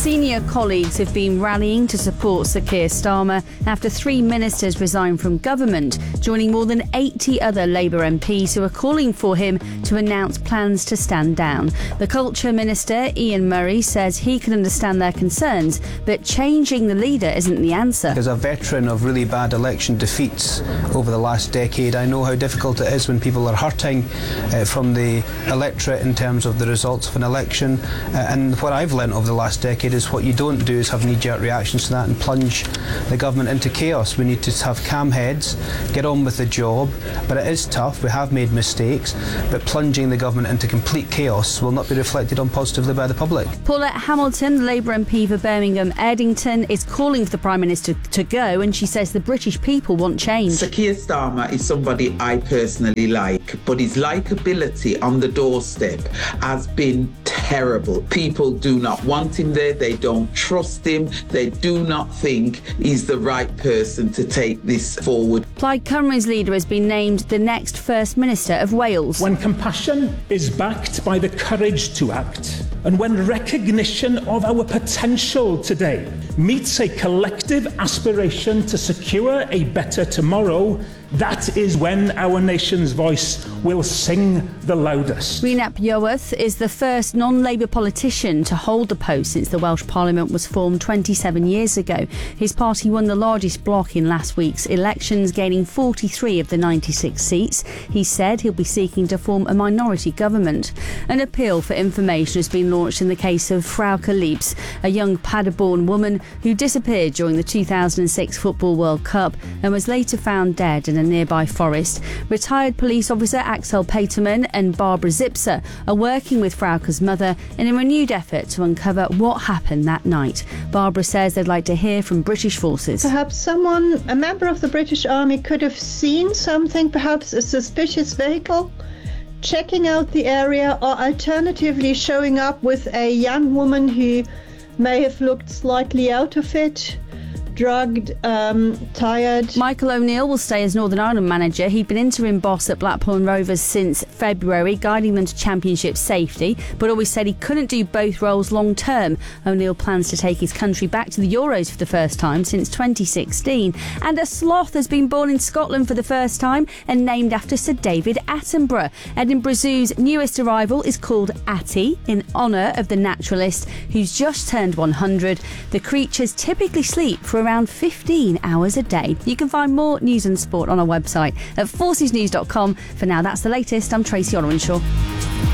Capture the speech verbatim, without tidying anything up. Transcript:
Senior colleagues have been rallying to support Sir Keir Starmer after three ministers resigned from government, joining more than eighty other Labour M Ps who are calling for him to announce plans to stand down. The Culture Minister, Ian Murray, says he can understand their concerns, but changing the leader isn't the answer. As a veteran of really bad election defeats over the last decade, I know how difficult it is when people are hurting uh, from the electorate in terms of the results of an election. Uh, and what I've learnt over the last decade is what you don't do is have knee-jerk reactions to that and plunge the government into chaos. We need to have calm heads, get on with the job, but it is tough. We have made mistakes, but plunging the government into complete chaos will not be reflected on positively by the public. Paulette Hamilton, the Labour M P for Birmingham Eddington, is calling for the Prime Minister to go, and she says the British people want change. Sir Keir Starmer is somebody I personally like, but his likeability on the doorstep has been terrible. People do not want him there, they don't trust him, they do not think he's the right person to take this forward. Plaid Cymru's leader has been named the next First Minister of Wales. When compassion is backed by the courage to act, and when recognition of our potential today meets a collective aspiration to secure a better tomorrow, that is when our nation's voice will sing the loudest. Rhys Iorwerth is the first non-Labour politician to hold the post since the Welsh Parliament was formed twenty-seven years ago. His party won the largest block in last week's elections, gaining forty-three of the ninety-six seats. He said he'll be seeking to form a minority government. An appeal for information has been launched in the case of Frauke Liebs, a young Paderborn woman who disappeared during the two thousand six Football World Cup and was later found dead in a nearby forest. Retired police officer Axel Peterman and Barbara Zipser are working with Frauke's mother in a renewed effort to uncover what happened that night. Barbara says they'd like to hear from British forces. Perhaps someone, a member of the British Army, could have seen something, perhaps a suspicious vehicle, checking out the area, or alternatively showing up with a young woman who may have looked slightly out of it, drugged, um, tired. Michael O'Neill will stay as Northern Ireland manager. He'd been interim boss at Blackpool Rovers since February, guiding them to championship safety, but always said he couldn't do both roles long term. O'Neill plans to take his country back to the Euros for the first time since twenty sixteen. And a sloth has been born in Scotland for the first time and named after Sir David Attenborough. Edinburgh Zoo's newest arrival is called Atty, in honour of the naturalist who's just turned one hundred. The creatures typically sleep for around fifteen hours a day. You can find more news and sport on our website at forces news dot com. For now, that's the latest. I'm Tracy Orenshaw.